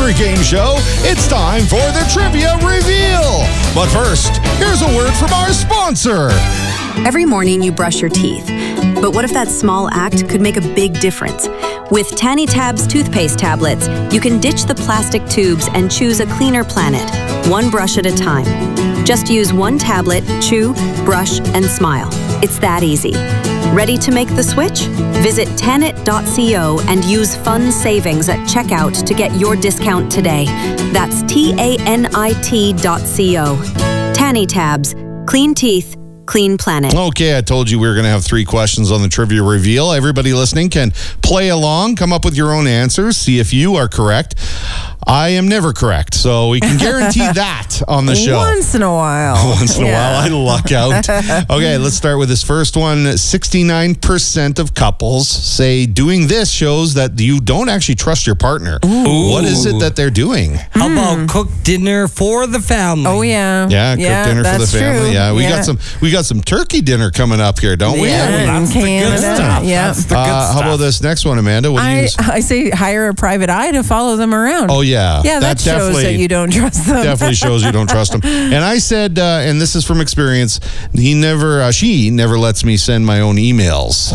every game show, it's time for the Trivia Reveal. But first, here's a word from our sponsor. Every morning you brush your teeth. But what if that small act could make a big difference? With Tanny Tabs toothpaste tablets, you can ditch the plastic tubes and choose a cleaner planet, one brush at a time. Just use one tablet, chew, brush, and smile. It's that easy. Ready to make the switch? Visit Tanit.co and use fun savings at checkout to get your discount today. That's TANIT.co. Tanny Tabs. Clean teeth. Clean planet. Okay, I told you we were going to have 3 questions on the Trivia Reveal. Everybody listening can play along, come up with your own answers, see if you are correct. I am never correct, so we can guarantee that on the show. Once in a while. Once in a while, I luck out. Okay, let's start with this first one. 69% of couples say doing this shows that you don't actually trust your partner. Ooh. What is it that they're doing? How about cook dinner for the family? Oh, yeah. Yeah, cook dinner for the family. True. Yeah, we got some turkey dinner coming up here, don't we? Yeah, That's the good stuff. Yeah. That's the good stuff. How about this next one, Amanda? What do you use? I say hire a private eye to follow them around. Oh, yeah. Yeah, that shows that you don't trust them. Definitely shows you don't trust them. And I said, and this is from experience, she never lets me send my own emails.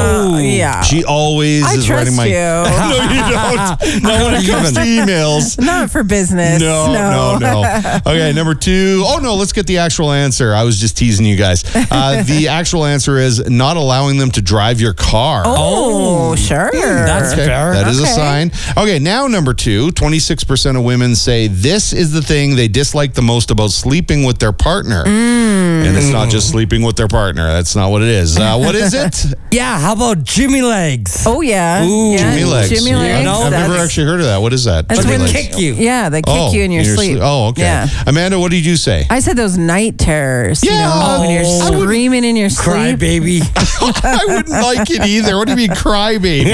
Yeah. She always I is trust writing my... you. No, you don't. Not when it comes to emails. Not for business. No. Okay, number 2. Oh, no, let's get the actual answer. I was just teasing you guys. The actual answer is not allowing them to drive your car. Oh, sure. That's fair. That is a sign. Okay, now number 2. 26% of women say this is the thing they dislike the most about sleeping with their partner. And it's not just sleeping with their partner. That's not what it is. What is it? Yeah, how about Jimmy Legs? Oh, yeah. Ooh. Yeah. Jimmy legs. Jimmy legs. know, I've never actually heard of that. What is that? That's Jimmy They when legs. kick you. Yeah, they kick you in your sleep. Oh, okay. Yeah. Amanda, what did you say? I said those night terrors. Yeah. You know, when you're I wouldn't- screaming in your Cry, sleep. baby. I wouldn't like it either. What do you mean cry, baby?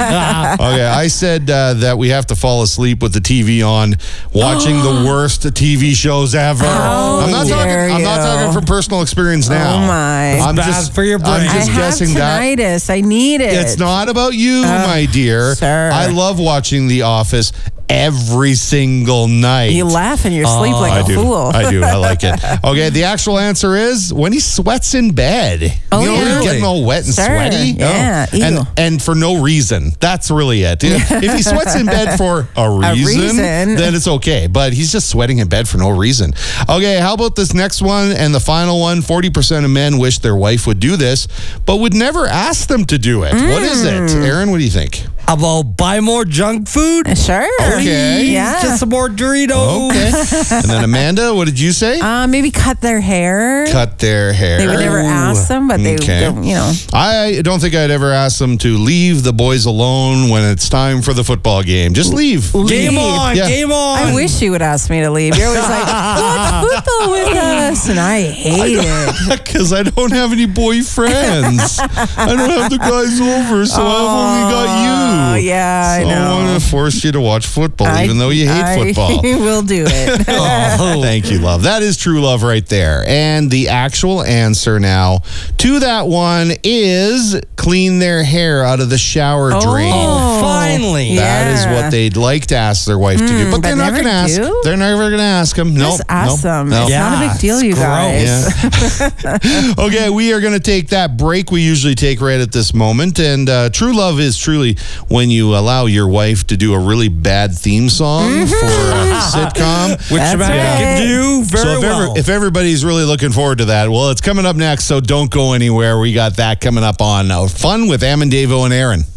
Okay, I said that we have to fall asleep with the TV on, watching the worst TV shows ever. I'm not talking from personal experience now. Oh, my. I'm Bad just for your brain. I'm just I have guessing that. tinnitus. I need it. It's not about you, my dear. sir. I love watching The Office every single night. You laugh in your sleep like a fool. I do. I like it. Okay, the actual answer is when he sweats in bed. Oh, you know, yeah. he's getting all wet and Sure. sweaty. Yeah. And, Ew. and for no reason. That's really it. If he sweats in bed for a reason, then it's okay. But he's just sweating in bed for no reason. Okay, how about this next one and the final one? 40% of men wish their wife would do this, but would never ask them to do it. What is it? Aaron, what do you think? How about buy more junk food? Sure. Okay. Yeah. Just some more Doritos. Okay. And then Amanda, what did you say? Maybe cut their hair. Cut their hair. They would never ask them, but they, Okay. you know. I don't think I'd ever ask them to leave the boys alone when it's time for the football game. Just leave. Game on. Yeah. Game on. I wish you would ask me to leave. You're always like, watch football with us. And I hate it. Because I don't have any boyfriends. I don't have the guys over, so I've only got you. Oh, yeah, I So know. I want to force you to watch football, even though you hate football. I will do it. Oh, thank you, love. That is true love right there. And the actual answer now to that one is clean their hair out of the shower drain. Oh, finally. That is what they'd like to ask their wife to do, but they're not never going to ask. do? They're never going to ask them. No, Just ask them. No. It's not a big deal, you guys. Yeah. Okay, we are going to take that break we usually take right at this moment. And true love is truly when you allow your wife to do a really bad theme song for a sitcom. Which That's Amanda right. can do very So well. if everybody's really looking forward to that, well, it's coming up next, so don't go anywhere. We got that coming up on Fun with Am and Davo and Aaron.